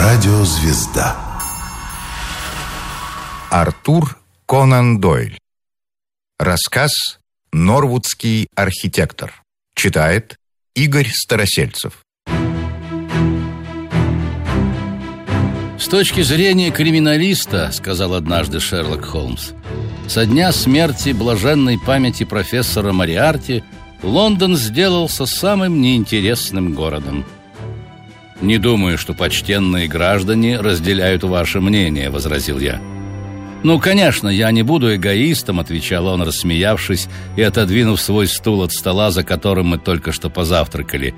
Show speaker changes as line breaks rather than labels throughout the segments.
Радиозвезда.
Артур Конан Дойль. Рассказ «Норвудский архитектор». Читает Игорь Старосельцев.
«С точки зрения криминалиста, — сказал однажды Шерлок Холмс, — со дня смерти блаженной памяти профессора Мориарти Лондон сделался самым неинтересным городом. Не думаю, что почтенные граждане разделяют ваше мнение, — возразил я. Ну, конечно, я не буду эгоистом, — отвечал он, рассмеявшись и отодвинув свой стул от стола, за которым мы только что позавтракали.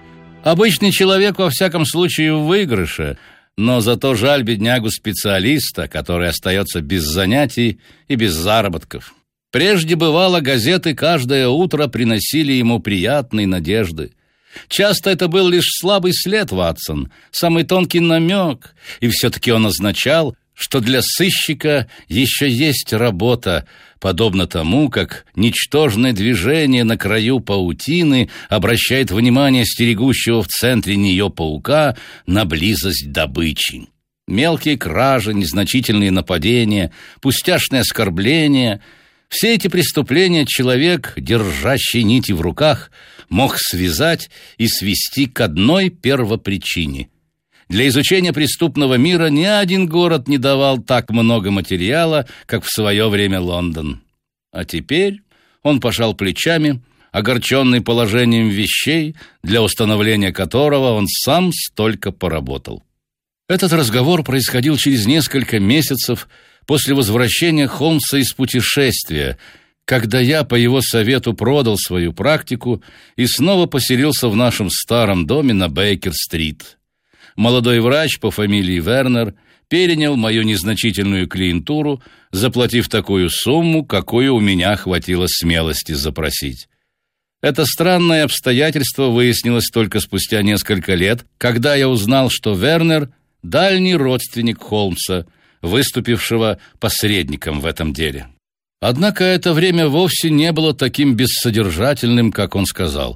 Обычный человек, во всяком случае, в выигрыше, но зато жаль беднягу-специалиста, который остается без занятий и без заработков. Прежде бывало, газеты каждое утро приносили ему приятные надежды. Часто это был лишь слабый след, Ватсон, самый тонкий намек, и все-таки он означал, что для сыщика еще есть работа, подобно тому, как ничтожное движение на краю паутины обращает внимание стерегущего в центре нее паука на близость добычи. Мелкие кражи, незначительные нападения, пустяшные оскорбления — все эти преступления человек, держащий нити в руках, мог связать и свести к одной первопричине. Для изучения преступного мира ни один город не давал так много материала, как в свое время Лондон. А теперь он пожал плечами, огорченный положением вещей, для установления которого он сам столько поработал. Этот разговор происходил через несколько месяцев после возвращения Холмса из путешествия, когда я по его совету продал свою практику и снова поселился в нашем старом доме на Бейкер-стрит. Молодой врач по фамилии Вернер перенял мою незначительную клиентуру, заплатив такую сумму, какую у меня хватило смелости запросить. Это странное обстоятельство выяснилось только спустя несколько лет, когда я узнал, что Вернер – дальний родственник Холмса, выступившего посредником в этом деле. Однако это время вовсе не было таким бессодержательным, как он сказал.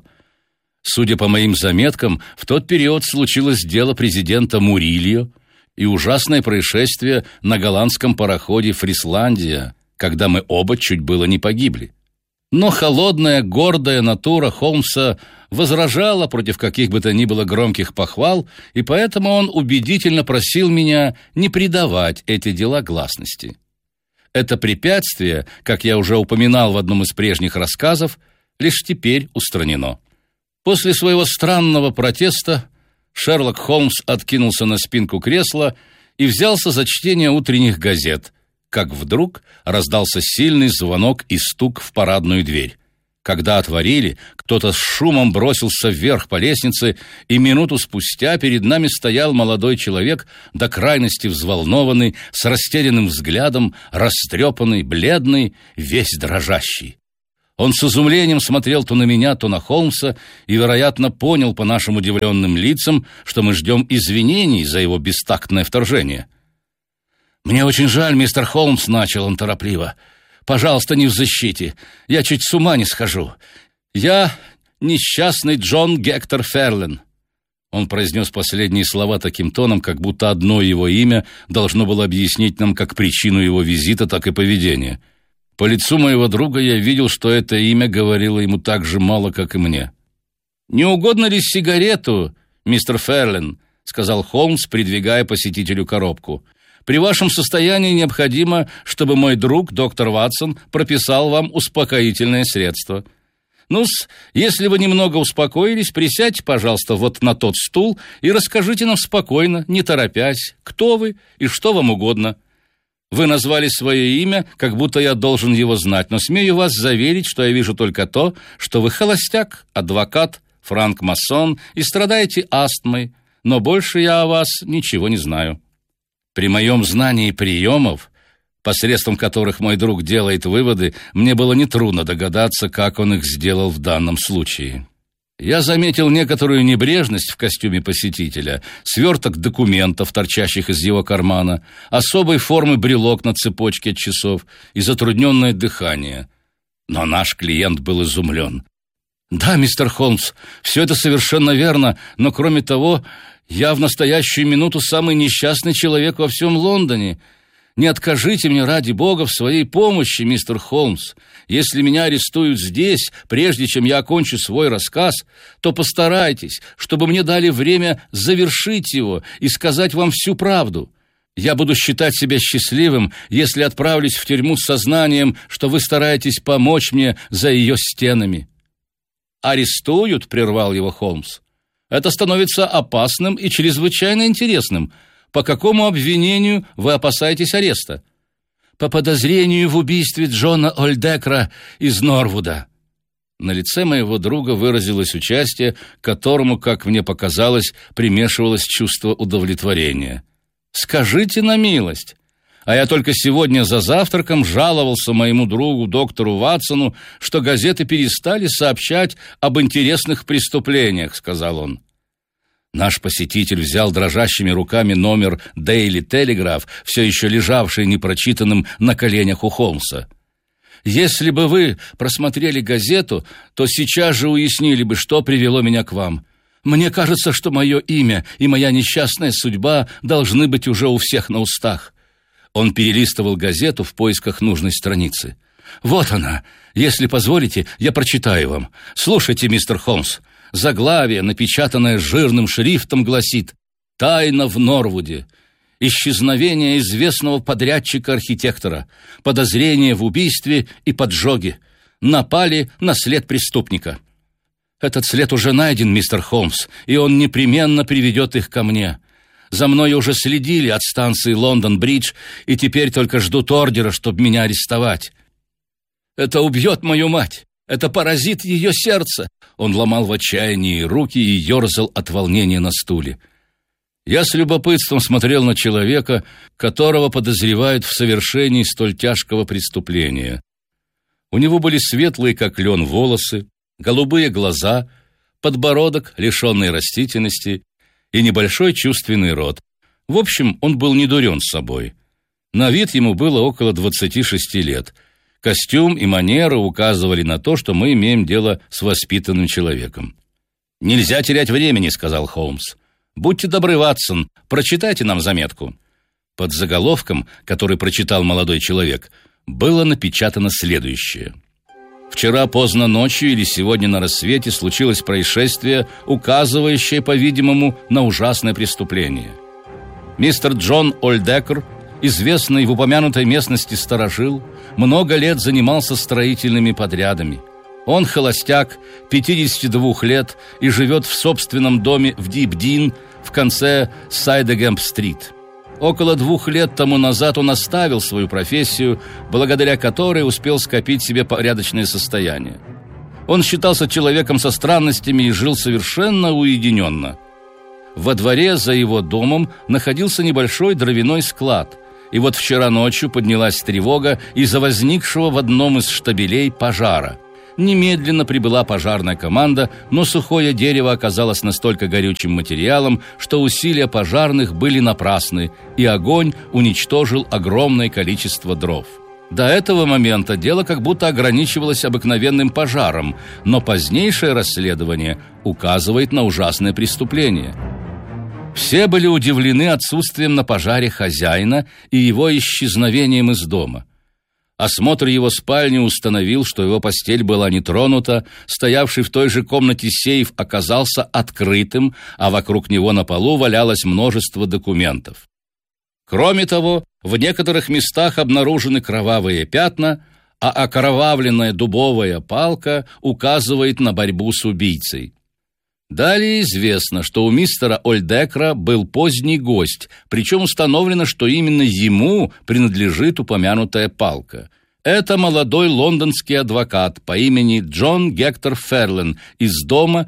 Судя по моим заметкам, в тот период случилось дело президента Мурильо и ужасное происшествие на голландском пароходе «Фрисландия», когда мы оба чуть было не погибли. Но холодная, гордая натура Холмса возражала против каких бы то ни было громких похвал, и поэтому он убедительно просил меня не придавать эти дела гласности. Это препятствие, как я уже упоминал в одном из прежних рассказов, лишь теперь устранено. После своего странного протеста Шерлок Холмс откинулся на спинку кресла и взялся за чтение утренних газет, как вдруг раздался сильный звонок и стук в парадную дверь. Когда отворили, кто-то с шумом бросился вверх по лестнице, и минуту спустя перед нами стоял молодой человек, до крайности взволнованный, с растерянным взглядом, растрепанный, бледный, весь дрожащий. Он с изумлением смотрел то на меня, то на Холмса и, вероятно, понял по нашим удивленным лицам, что мы ждем извинений за его бестактное вторжение. «Мне очень жаль, мистер Холмс», — начал он торопливо. «Пожалуйста, не в защите. Я чуть с ума не схожу. Я несчастный Джон Гектор Ферлин». Он произнес последние слова таким тоном, как будто одно его имя должно было объяснить нам как причину его визита, так и поведения. По лицу моего друга я видел, что это имя говорило ему так же мало, как и мне. «Не угодно ли сигарету, мистер Ферлин?» — сказал Холмс, придвигая посетителю коробку. «При вашем состоянии необходимо, чтобы мой друг, доктор Ватсон, прописал вам успокоительное средство. Ну-с, если вы немного успокоились, присядьте, пожалуйста, вот на тот стул и расскажите нам спокойно, не торопясь, кто вы и что вам угодно. Вы назвали свое имя, как будто я должен его знать, но смею вас заверить, что я вижу только то, что вы холостяк, адвокат, франк-масон и страдаете астмой, но больше я о вас ничего не знаю». При моем знании приемов, посредством которых мой друг делает выводы, мне было нетрудно догадаться, как он их сделал в данном случае. Я заметил некоторую небрежность в костюме посетителя, сверток документов, торчащих из его кармана, особой формы брелок на цепочке от часов и затрудненное дыхание. Но наш клиент был изумлен. «Да, мистер Холмс, все это совершенно верно, но кроме того, я в настоящую минуту самый несчастный человек во всем Лондоне. Не откажите мне, ради бога, в своей помощи, мистер Холмс. Если меня арестуют здесь, прежде чем я окончу свой рассказ, то постарайтесь, чтобы мне дали время завершить его и сказать вам всю правду. Я буду считать себя счастливым, если отправлюсь в тюрьму с сознанием, что вы стараетесь помочь мне за ее стенами». «Арестуют?» — прервал его Холмс. «Это становится опасным и чрезвычайно интересным. По какому обвинению вы опасаетесь ареста?» «По подозрению в убийстве Джона Ольдекра из Норвуда». На лице моего друга выразилось участие, к которому, как мне показалось, примешивалось чувство удовлетворения. «Скажите на милость, а я только сегодня за завтраком жаловался моему другу доктору Ватсону, что газеты перестали сообщать об интересных преступлениях», — сказал он. Наш посетитель взял дрожащими руками номер «Дейли Телеграф», все еще лежавший непрочитанным на коленях у Холмса. «Если бы вы просмотрели газету, то сейчас же уяснили бы, что привело меня к вам. Мне кажется, что мое имя и моя несчастная судьба должны быть уже у всех на устах». Он перелистывал газету в поисках нужной страницы. «Вот она. Если позволите, я прочитаю вам. Слушайте, мистер Холмс. Заглавие, напечатанное жирным шрифтом, гласит: «Тайна в Норвуде. Исчезновение известного подрядчика-архитектора. Подозрение в убийстве и поджоге. Напали на след преступника». Этот след уже найден, мистер Холмс, и он непременно приведет их ко мне. За мной уже следили от станции Лондон-Бридж, и теперь только ждут ордера, чтобы меня арестовать. Это убьет мою мать. Это поразит ее сердце. Он ломал в отчаянии руки и ерзал от волнения на стуле. Я с любопытством смотрел на человека, которого подозревают в совершении столь тяжкого преступления. У него были светлые, как лен, волосы, голубые глаза, подбородок, лишенный растительности, и небольшой чувственный рот. В общем, он был недурен с собой. На вид ему было около 26 лет. Костюм и манеры указывали на то, что мы имеем дело с воспитанным человеком. «Нельзя терять времени», — сказал Холмс. «Будьте добры, Ватсон, прочитайте нам заметку». Под заголовком, который прочитал молодой человек, было напечатано следующее: «Вчера поздно ночью или сегодня на рассвете случилось происшествие, указывающее, по-видимому, на ужасное преступление. Мистер Джон Ольдекр, известный в упомянутой местности старожил, много лет занимался строительными подрядами. Он холостяк, 52 лет, и живет в собственном доме в Дипдин в конце Сайдегемп-стрит. Около 2 лет тому назад он оставил свою профессию, благодаря которой успел скопить себе порядочное состояние. Он считался человеком со странностями и жил совершенно уединенно. Во дворе за его домом находился небольшой дровяной склад, и вот вчера ночью поднялась тревога из-за возникшего в одном из штабелей пожара. Немедленно прибыла пожарная команда, но сухое дерево оказалось настолько горючим материалом, что усилия пожарных были напрасны, и огонь уничтожил огромное количество дров. До этого момента дело как будто ограничивалось обыкновенным пожаром, но позднейшее расследование указывает на ужасное преступление. Все были удивлены отсутствием на пожаре хозяина и его исчезновением из дома. Осмотр его спальни установил, что его постель была не тронута, стоявший в той же комнате сейф оказался открытым, а вокруг него на полу валялось множество документов. Кроме того, в некоторых местах обнаружены кровавые пятна, а окровавленная дубовая палка указывает на борьбу с убийцей. Далее известно, что у мистера Ольдекра был поздний гость, причем установлено, что именно ему принадлежит упомянутая палка. Это молодой лондонский адвокат по имени Джон Гектор Ферлен из дома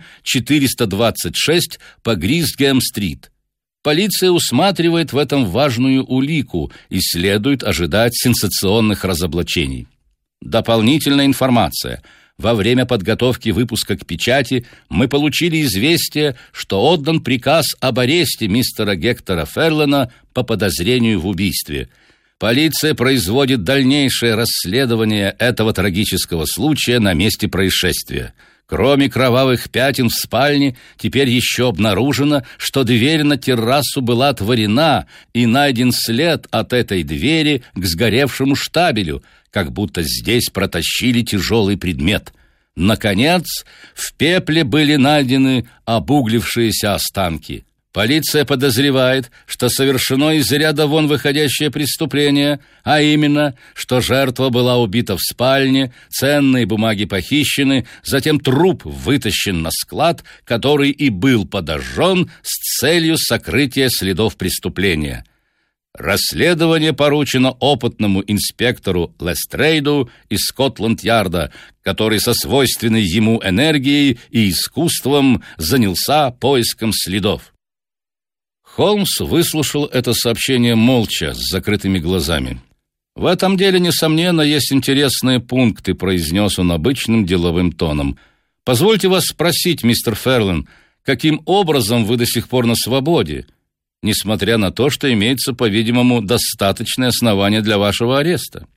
426 по Гризгем-стрит. Полиция усматривает в этом важную улику и следует ожидать сенсационных разоблачений. Дополнительная информация. Во время подготовки выпуска к печати мы получили известие, что отдан приказ об аресте мистера Гектора Ферлена по подозрению в убийстве. Полиция производит дальнейшее расследование этого трагического случая на месте происшествия. Кроме кровавых пятен в спальне, теперь еще обнаружено, что дверь на террасу была отворена, и найден след от этой двери к сгоревшему штабелю, как будто здесь протащили тяжелый предмет. Наконец, в пепле были найдены обуглившиеся останки. Полиция подозревает, что совершено из ряда вон выходящее преступление, а именно, что жертва была убита в спальне, ценные бумаги похищены, затем труп вытащен на склад, который и был подожжен с целью сокрытия следов преступления. Расследование поручено опытному инспектору Лестрейду из Скотланд-Ярда, который со свойственной ему энергией и искусством занялся поиском следов. Холмс выслушал это сообщение молча, с закрытыми глазами. «В этом деле, несомненно, есть интересные пункты», — произнес он обычным деловым тоном. «Позвольте вас спросить, мистер Ферлин, каким образом вы до сих пор на свободе, несмотря на то, что имеется, по-видимому, достаточное основание для вашего ареста?»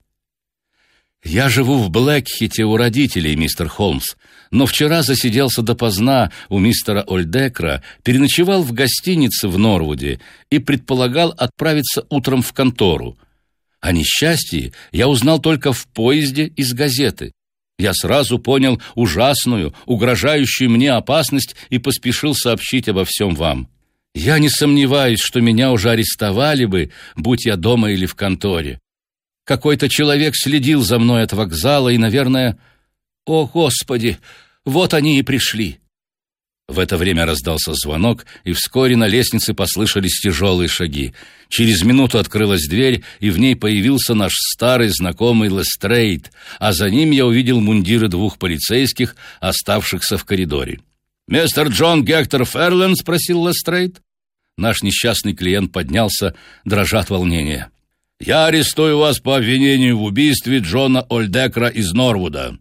«Я живу в Блэкхите у родителей, мистер Холмс, но вчера засиделся допоздна у мистера Ольдекра, переночевал в гостинице в Норвуде и предполагал отправиться утром в контору. О несчастье я узнал только в поезде из газеты. Я сразу понял ужасную, угрожающую мне опасность и поспешил сообщить обо всем вам. Я не сомневаюсь, что меня уже арестовали бы, будь я дома или в конторе. Какой-то человек следил за мной от вокзала и, наверное... О, Господи! Вот они и пришли!» В это время раздался звонок, и вскоре на лестнице послышались тяжелые шаги. Через минуту открылась дверь, и в ней появился наш старый знакомый Лестрейд, а за ним я увидел мундиры 2 полицейских, оставшихся в коридоре. «Мистер Джон Гектор Ферлин?» — спросил Лестрейд. Наш несчастный клиент поднялся, дрожа от волнения. «Я арестую вас по обвинению в убийстве Джона Ольдекра из Норвуда».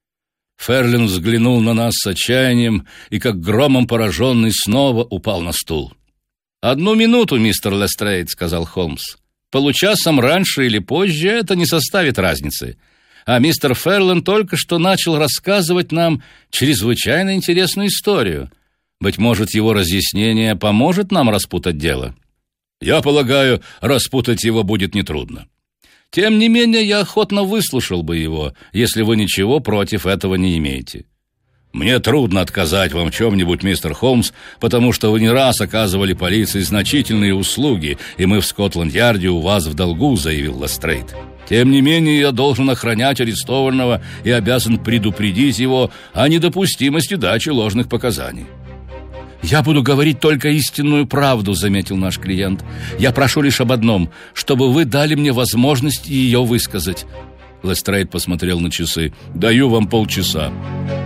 Ферлин взглянул на нас с отчаянием и, как громом пораженный, снова упал на стул. «1 минуту, мистер Лестрейд», — сказал Холмс. «Получасом раньше или позже это не составит разницы. А мистер Ферлин только что начал рассказывать нам чрезвычайно интересную историю. Быть может, его разъяснение поможет нам распутать дело?» «Я полагаю, распутать его будет нетрудно. Тем не менее, я охотно выслушал бы его, если вы ничего против этого не имеете». «Мне трудно отказать вам в чем-нибудь, мистер Холмс, потому что вы не раз оказывали полиции значительные услуги, и мы в Скотланд-Ярде у вас в долгу», — заявил Лестрейд. «Тем не менее, я должен охранять арестованного и обязан предупредить его о недопустимости дачи ложных показаний». «Я буду говорить только истинную правду», — заметил наш клиент. «Я прошу лишь об одном, чтобы вы дали мне возможность ее высказать». Лестрейд посмотрел на часы. «Даю вам полчаса».